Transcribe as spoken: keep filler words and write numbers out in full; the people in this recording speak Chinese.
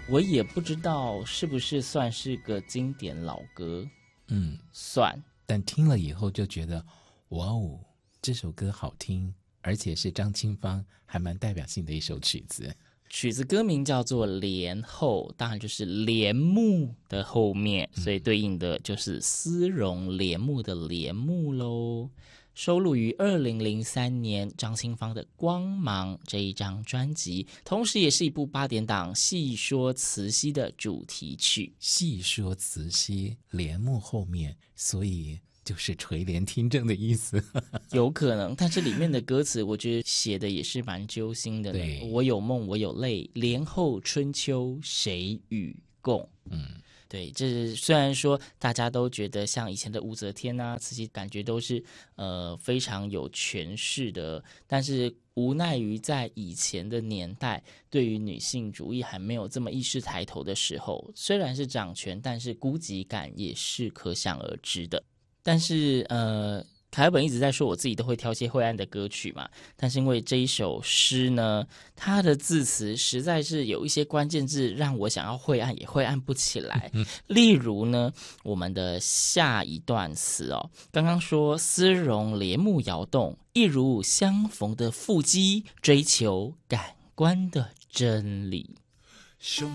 我也不知道是不是算是个经典老歌。 嗯， 算， 但听了以后就觉得，哇哦，这首歌好听，而且是张清芳还蛮代表性的一首曲子。 曲子歌名叫做《帘后》，当然就是帘幕的后面，所以对应的就是丝绒帘幕的帘幕咯。收录于二零零三年张清芳的《光芒》这一张专辑，同时也是一部八点档戏说慈禧的主题曲。 戏说慈禧，帘幕后面，所以就是垂帘听政的意思。 有可能，但是里面的歌词我觉得写的也是蛮揪心的。 对， 我有梦我有泪，帘后春秋谁与共。 嗯， 对，这虽然说大家都觉得像以前的武则天啊、慈禧，感觉都是呃非常有权势的，但是无奈于在以前的年代，对于女性主义还没有这么意识抬头的时候，虽然是掌权，但是孤寂感也是可想而知的。但是呃。凯尔本一直在说我自己都会挑些灰暗的歌曲嘛，但是因为这一首诗呢，它的字词实在是有一些关键字让我想要灰暗也灰暗不起来。例如呢，我们的下一段词哦，刚刚说丝绒帘幕摇动，一如相逢的腹肌，追求感官的真理。